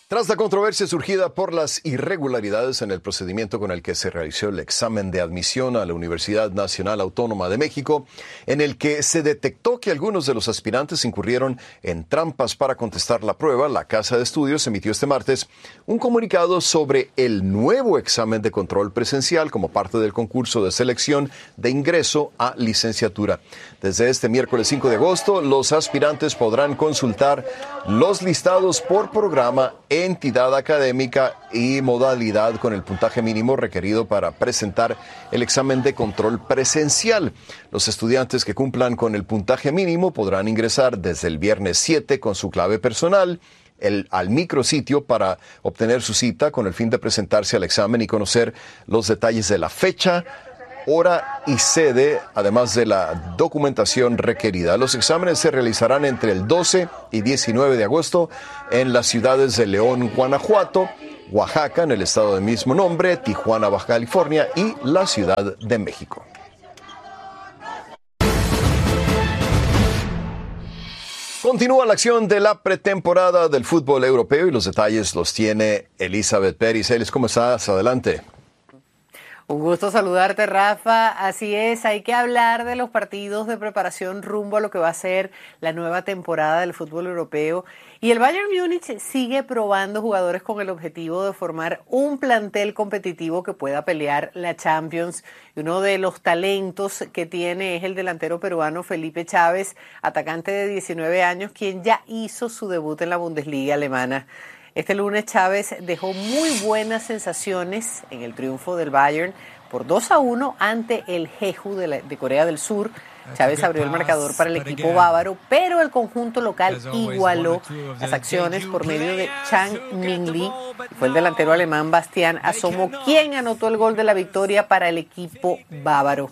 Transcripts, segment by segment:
Tras la controversia surgida por las irregularidades en el procedimiento con el que se realizó el examen de admisión a la Universidad Nacional Autónoma de México, en el que se detectó que algunos de los aspirantes incurrieron en trampas para contestar la prueba, la Casa de Estudios emitió este martes un comunicado sobre el nuevo examen de control presencial como parte del concurso de selección de ingreso a licenciatura. Desde este miércoles 5 de agosto, los aspirantes podrán consultar los listados por programa, entidad académica y modalidad con el puntaje mínimo requerido para presentar el examen de control presencial. Los estudiantes que cumplan con el puntaje mínimo podrán ingresar desde el viernes 7 con su clave personal al micrositio para obtener su cita con el fin de presentarse al examen y conocer los detalles de la fecha, hora y sede, además de la documentación requerida. Los exámenes se realizarán entre el 12 y 19 de agosto en las ciudades de León, Guanajuato, Oaxaca, en el estado de mismo nombre, Tijuana, Baja California y la Ciudad de México. Continúa la acción de la pretemporada del fútbol europeo y los detalles los tiene Elizabeth Pérez. Elis, ¿cómo estás? Adelante. Un gusto saludarte, Rafa. Así es, hay que hablar de los partidos de preparación rumbo a lo que va a ser la nueva temporada del fútbol europeo. Y el Bayern Múnich sigue probando jugadores con el objetivo de formar un plantel competitivo que pueda pelear la Champions. Y uno de los talentos que tiene es el delantero peruano Felipe Chávez, atacante de 19 años, quien ya hizo su debut en la Bundesliga alemana. Este lunes Chávez dejó muy buenas sensaciones en el triunfo del Bayern por 2-1 ante el Jeju de Corea del Sur. Chávez abrió el marcador para el equipo bávaro, pero el conjunto local igualó las acciones por medio de Chang Min-Lee. Fue el delantero alemán Bastián Asomo quien anotó el gol de la victoria para el equipo bávaro.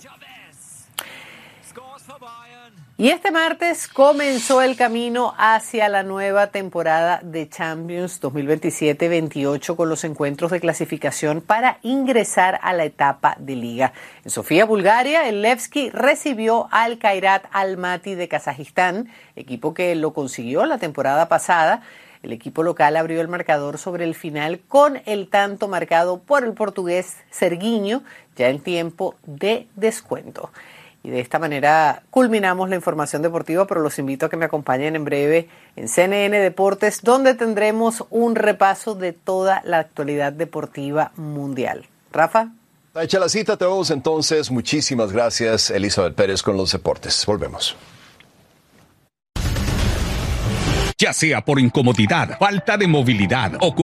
Y este martes comenzó el camino hacia la nueva temporada de Champions 2027-28 con los encuentros de clasificación para ingresar a la etapa de liga. En Sofía, Bulgaria, el Levski recibió al Kairat Almaty de Kazajistán, equipo que lo consiguió la temporada pasada. El equipo local abrió el marcador sobre el final con el tanto marcado por el portugués Serguinho, ya en tiempo de descuento. Y de esta manera culminamos la información deportiva, pero los invito a que me acompañen en breve en CNN Deportes, donde tendremos un repaso de toda la actualidad deportiva mundial. Rafa. Hecha la cita, te vemos entonces. Muchísimas gracias, Elizabeth Pérez, con los deportes. Volvemos. Ya sea por incomodidad, falta de movilidad o